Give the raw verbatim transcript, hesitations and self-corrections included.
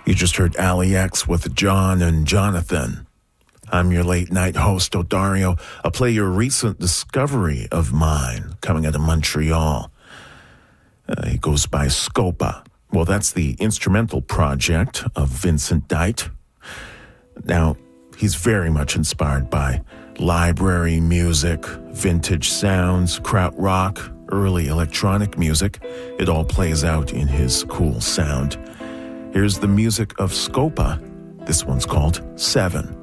You just heard Ali X with John and Jonathan. I'm your late night host, Odario. I'll play your recent discovery of mine coming out of Montreal. Uh, he goes by Scopa. Well, that's the instrumental project of Vincent Dite. Now, he's very much inspired by library music, vintage sounds, krautrock, early electronic music. It all plays out in his cool sound. Here's the music of Scopa. This one's called Seven.